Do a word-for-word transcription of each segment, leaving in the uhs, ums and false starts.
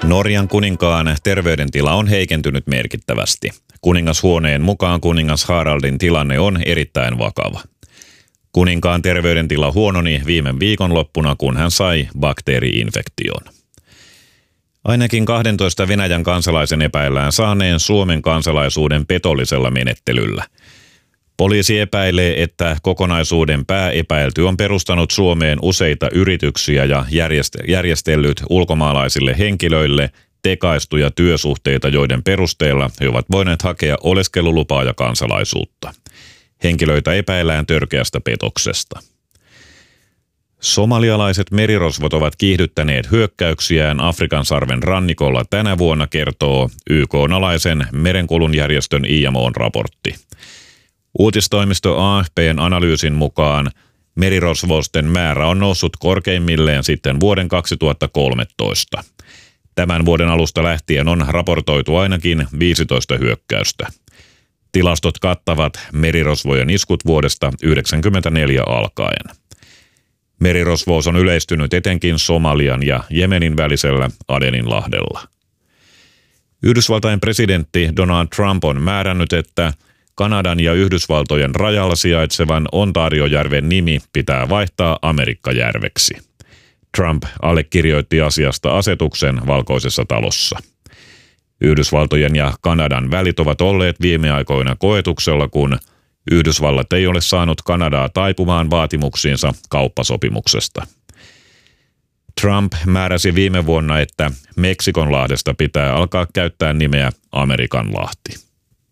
Norjan kuninkaan terveydentila on heikentynyt merkittävästi. Kuningashuoneen mukaan kuningas Haraldin tilanne on erittäin vakava. Kuninkaan terveydentila huononi viime viikonloppuna, kun hän sai bakteeri-infektion. Ainakin kahdentoista Venäjän kansalaisen epäillään saaneen Suomen kansalaisuuden petollisella menettelyllä. Poliisi epäilee, että kokonaisuuden pääepäilty on perustanut Suomeen useita yrityksiä ja järjestellyt ulkomaalaisille henkilöille tekaistuja työsuhteita, joiden perusteella he ovat voineet hakea oleskelulupaa ja kansalaisuutta. Henkilöitä epäillään törkeästä petoksesta. Somalialaiset merirosvot ovat kiihdyttäneet hyökkäyksiään Afrikan sarven rannikolla tänä vuonna, kertoo Y K:n-alaisen merenkulun järjestön I M O:n raportti. Uutistoimisto A F P:n analyysin mukaan merirosvousten määrä on noussut korkeimmilleen sitten vuoden kaksituhattakolmetoista. Tämän vuoden alusta lähtien on raportoitu ainakin viisitoista hyökkäystä. Tilastot kattavat merirosvojen iskut vuodesta yhdeksänkymmentäneljä alkaen. Merirosvous on yleistynyt etenkin Somalian ja Jemenin välisellä Adeninlahdella. Yhdysvaltain presidentti Donald Trump on määrännyt, että Kanadan ja Yhdysvaltojen rajalla sijaitsevan Ontariojärven nimi pitää vaihtaa Amerikkajärveksi. Trump allekirjoitti asiasta asetuksen Valkoisessa talossa. Yhdysvaltojen ja Kanadan välit ovat olleet viime aikoina koetuksella, kun Yhdysvallat ei ole saanut Kanadaa taipumaan vaatimuksiinsa kauppasopimuksesta. Trump määräsi viime vuonna, että Meksikonlahdesta pitää alkaa käyttää nimeä Amerikanlahti.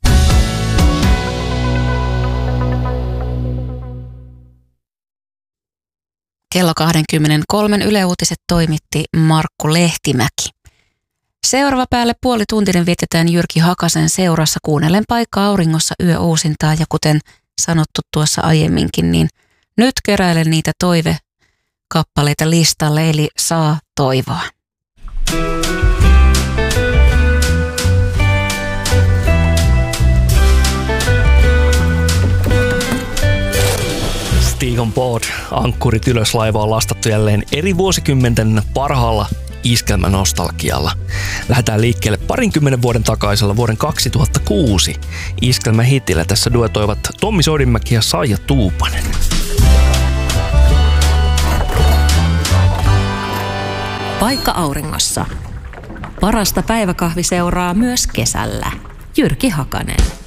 Kello kaksikymmentäkolme Yle Uutiset toimitti Markku Lehtimäki. Seuraava päälle puolituntinen vietetään Jyrki Hakasen seurassa kuunnellen paikka auringossa yöuusintaa, ja kuten sanottu tuossa aiemminkin, niin nyt keräilen niitä toivekappaleita listalle, eli saa toivoa. Stig on board. Ankkurit ylös -laiva on lastattu jälleen eri vuosikymmenten parhaalla iskelmänostalgialla. Lähdetään liikkeelle parinkymmenen vuoden takaisella vuoden kaksituhattakuusi iskelmähitillä. Tässä duetoivat Tommi Soidinmäki ja Saija Tuupanen. Paikka auringossa. Parasta päiväkahviseuraa myös kesällä. Jyrki Hakanen.